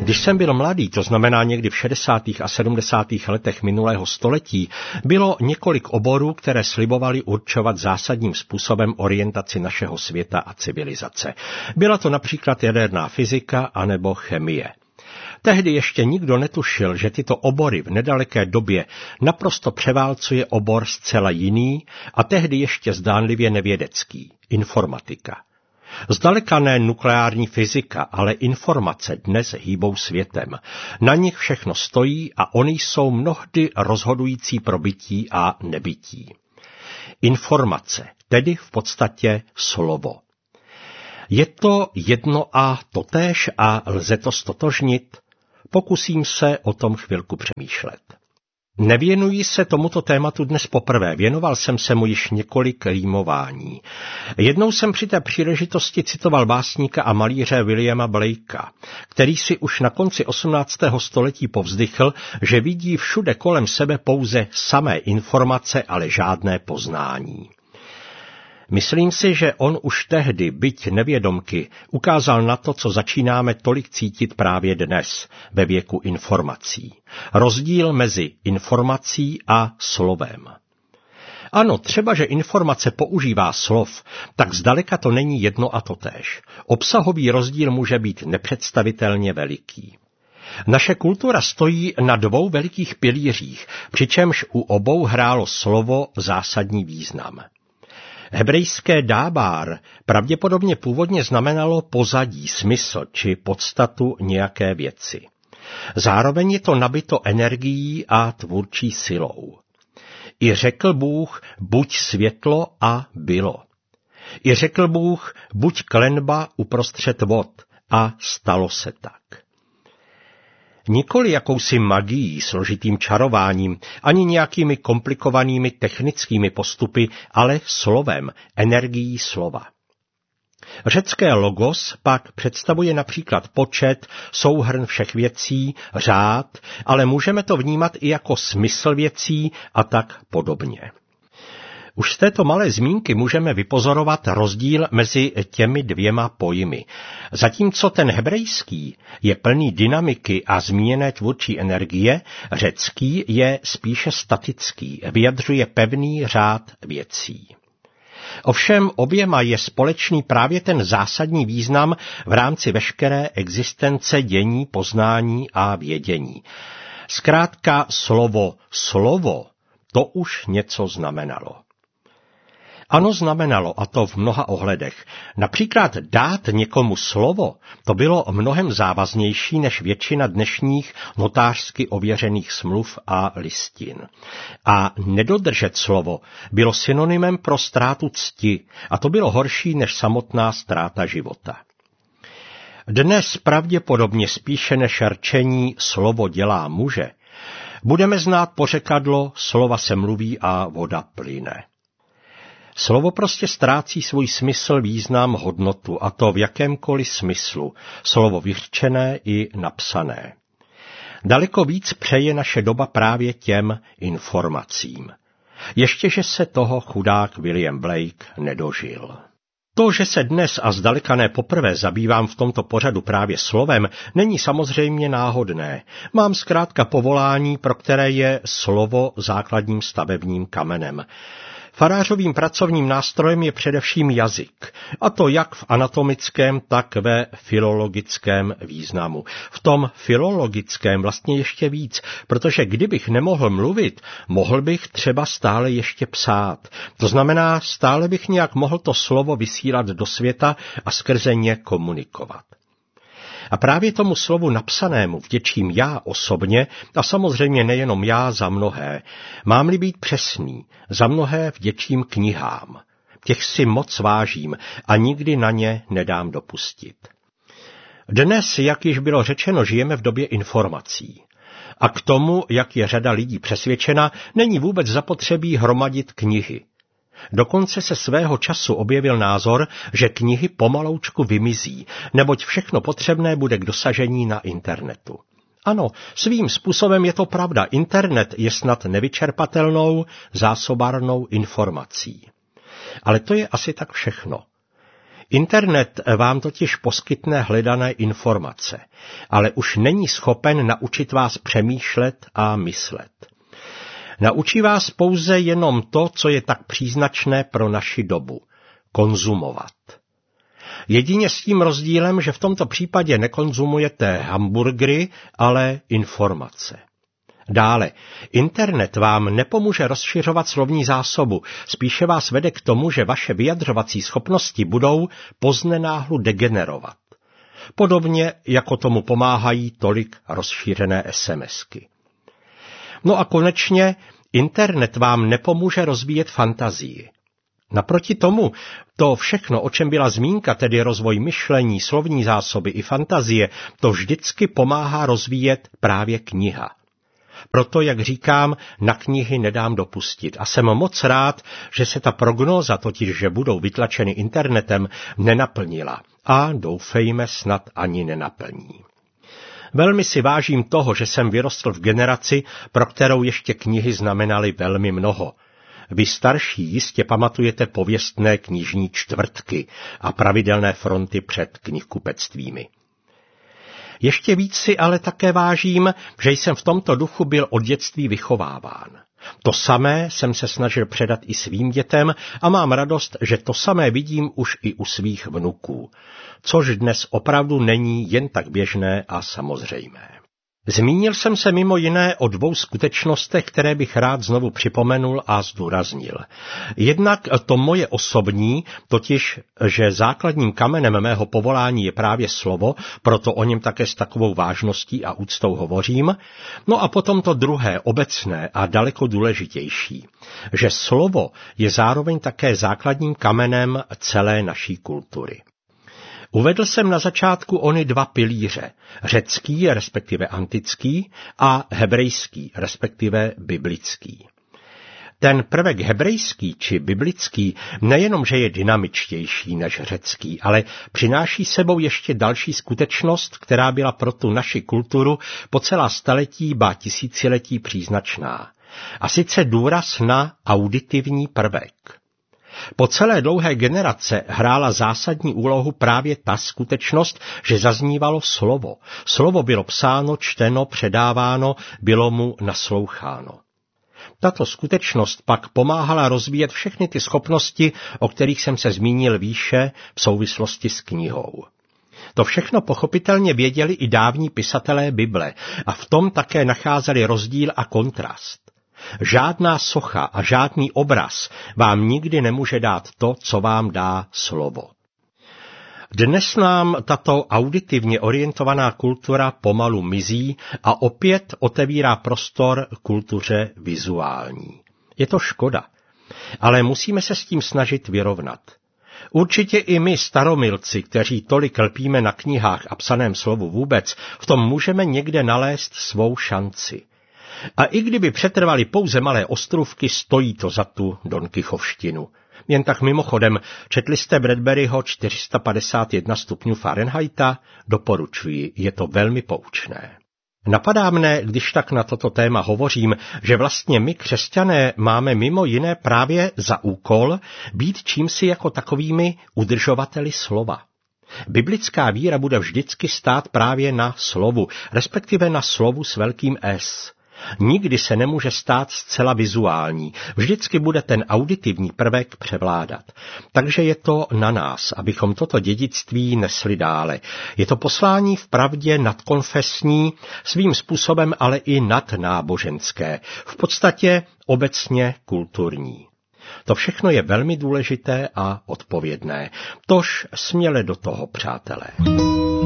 Když jsem byl mladý, to znamená někdy v 60. a 70. letech minulého století, bylo několik oborů, které slibovaly určovat zásadním způsobem orientaci našeho světa a civilizace. Byla to například jaderná fyzika anebo chemie. Tehdy ještě nikdo netušil, že tyto obory v nedaleké době naprosto převálcuje obor zcela jiný a tehdy ještě zdánlivě nevědecký – informatika. Zdaleka ne nukleární fyzika, ale informace dnes hýbou světem. Na nich všechno stojí a oni jsou mnohdy rozhodující pro bytí a nebytí. Informace, tedy v podstatě slovo. Je to jedno a totéž a lze to ztotožnit? Pokusím se o tom chvilku přemýšlet. Nevěnuji se tomuto tématu dnes poprvé, věnoval jsem se mu již několik rýmování. Jednou jsem při té příležitosti citoval básníka a malíře Williama Blakea, který si už na konci 18. století povzdychl, že vidí všude kolem sebe pouze samé informace, ale žádné poznání. Myslím si, že on už tehdy, byť nevědomky, ukázal na to, co začínáme tolik cítit právě dnes, ve věku informací. Rozdíl mezi informací a slovem. Ano, třeba, že informace používá slov, tak zdaleka to není jedno a totéž. Obsahový rozdíl může být nepředstavitelně veliký. Naše kultura stojí na dvou velikých pilířích, přičemž u obou hrálo slovo zásadní význam. Hebrejské dábár pravděpodobně původně znamenalo pozadí, smysl či podstatu nějaké věci. Zároveň je to nabito energií a tvůrčí silou. I řekl Bůh, buď světlo a bylo. I řekl Bůh, buď klenba uprostřed vod a stalo se tak. Nikoli jakousi magií, složitým čarováním, ani nějakými komplikovanými technickými postupy, ale slovem, energií slova. Řecké logos pak představuje například počet, souhrn všech věcí, řád, ale můžeme to vnímat i jako smysl věcí a tak podobně. Už z této malé zmínky můžeme vypozorovat rozdíl mezi těmi dvěma pojmy. Zatímco ten hebrejský je plný dynamiky a zmíněné tvůrčí energie, řecký je spíše statický, vyjadřuje pevný řád věcí. Ovšem oběma je společný právě ten zásadní význam v rámci veškeré existence dění, poznání a vědění. Zkrátka slovo, to už něco znamenalo. Ano, znamenalo, a to v mnoha ohledech. Například dát někomu slovo, to bylo mnohem závaznější než většina dnešních notářsky ověřených smluv a listin. A nedodržet slovo bylo synonymem pro ztrátu cti, a to bylo horší než samotná ztráta života. Dnes pravděpodobně spíše než rčení slovo dělá muže, budeme znát pořekadlo slova se mluví a voda plyne. Slovo prostě ztrácí svůj smysl, význam, hodnotu, a to v jakémkoliv smyslu, slovo vyřčené i napsané. Daleko víc přeje naše doba právě těm informacím. Ještěže se toho chudák William Blake nedožil. To, že se dnes a zdaleka ne poprvé zabývám v tomto pořadu právě slovem, není samozřejmě náhodné. Mám zkrátka povolání, pro které je slovo základním stavebním kamenem. Farářovým pracovním nástrojem je především jazyk, a to jak v anatomickém, tak ve filologickém významu. V tom filologickém vlastně ještě víc, protože kdybych nemohl mluvit, mohl bych třeba stále ještě psát. To znamená, stále bych nějak mohl to slovo vysílat do světa a skrze ně komunikovat. A právě tomu slovu napsanému vděčím já osobně, a samozřejmě nejenom já, za mnohé. Mám-li být přesný, za mnohé vděčím knihám. Těch si moc vážím a nikdy na ně nedám dopustit. Dnes, jak již bylo řečeno, žijeme v době informací. A k tomu, jak je řada lidí přesvědčena, není vůbec zapotřebí hromadit knihy. Dokonce se svého času objevil názor, že knihy pomaloučku vymizí, neboť všechno potřebné bude k dosažení na internetu. Ano, svým způsobem je to pravda, internet je snad nevyčerpatelnou, zásobárnou informací. Ale to je asi tak všechno. Internet vám totiž poskytne hledané informace, ale už není schopen naučit vás přemýšlet a myslet. Naučí vás pouze jenom to, co je tak příznačné pro naši dobu – konzumovat. Jedině s tím rozdílem, že v tomto případě nekonzumujete hamburgery, ale informace. Dále, internet vám nepomůže rozšiřovat slovní zásobu, spíše vás vede k tomu, že vaše vyjadřovací schopnosti budou poznenáhlu degenerovat. Podobně, jako tomu pomáhají tolik rozšířené SMSky. No a konečně, internet vám nepomůže rozvíjet fantazii. Naproti tomu, to všechno, o čem byla zmínka, tedy rozvoj myšlení, slovní zásoby i fantazie, to vždycky pomáhá rozvíjet právě kniha. Proto, jak říkám, na knihy nedám dopustit a jsem moc rád, že se ta prognóza, totiž že budou vytlačeny internetem, nenaplnila a doufejme snad ani nenaplní. Velmi si vážím toho, že jsem vyrostl v generaci, pro kterou ještě knihy znamenaly velmi mnoho. Vy starší jistě pamatujete pověstné knižní čtvrtky a pravidelné fronty před knihkupectvími. Ještě víc si ale také vážím, že jsem v tomto duchu byl od dětství vychováván. To samé jsem se snažil předat i svým dětem a mám radost, že to samé vidím už i u svých vnuků, což dnes opravdu není jen tak běžné a samozřejmé. Zmínil jsem se mimo jiné o dvou skutečnostech, které bych rád znovu připomenul a zdůraznil. Jednak to moje osobní, totiž, že základním kamenem mého povolání je právě slovo, proto o něm také s takovou vážností a úctou hovořím. No a potom to druhé, obecné a daleko důležitější, že slovo je zároveň také základním kamenem celé naší kultury. Uvedl jsem na začátku ony dva pilíře, řecký, respektive antický, a hebrejský, respektive biblický. Ten prvek hebrejský či biblický nejenom, že je dynamičtější než řecký, ale přináší sebou ještě další skutečnost, která byla pro tu naši kulturu po celá staletí, ba tisíciletí příznačná. A sice důraz na auditivní prvek. Po celé dlouhé generace hrála zásadní úlohu právě ta skutečnost, že zaznívalo slovo. Slovo bylo psáno, čteno, předáváno, bylo mu nasloucháno. Tato skutečnost pak pomáhala rozvíjet všechny ty schopnosti, o kterých jsem se zmínil výše v souvislosti s knihou. To všechno pochopitelně věděli i dávní pisatelé Bible a v tom také nacházeli rozdíl a kontrast. Žádná socha a žádný obraz vám nikdy nemůže dát to, co vám dá slovo. Dnes nám tato auditivně orientovaná kultura pomalu mizí a opět otevírá prostor kultuře vizuální. Je to škoda, ale musíme se s tím snažit vyrovnat. Určitě i my, staromilci, kteří tolik lpíme na knihách a psaném slovu vůbec, v tom můžeme někde nalézt svou šanci. A i kdyby přetrvaly pouze malé ostrůvky, stojí to za tu donkichovštinu. Jen tak mimochodem, četli jste Bradburyho 451 stupňů Fahrenheita? Doporučuji, je to velmi poučné. Napadá mne, když tak na toto téma hovořím, že vlastně my, křesťané, máme mimo jiné právě za úkol být čímsi jako takovými udržovateli slova. Biblická víra bude vždycky stát právě na slovu, respektive na slovu s velkým S. Nikdy se nemůže stát zcela vizuální, vždycky bude ten auditivní prvek převládat. Takže je to na nás, abychom toto dědictví nesli dále. Je to poslání vpravdě nadkonfesní, svým způsobem ale i nadnáboženské, v podstatě obecně kulturní. To všechno je velmi důležité a odpovědné. Tož směle do toho, přátelé.